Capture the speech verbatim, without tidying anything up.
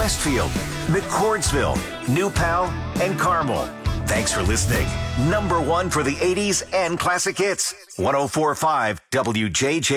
Westfield, McCordsville, New Pal, and Carmel. Thanks for listening. Number one for the eighties and classic hits. one oh four point five W J J.